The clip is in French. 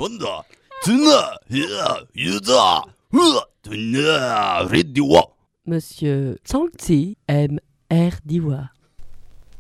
본다. 드나, 유다, 드나, 레디와. Monsieur Zhangzi aime Air d'Ivoire.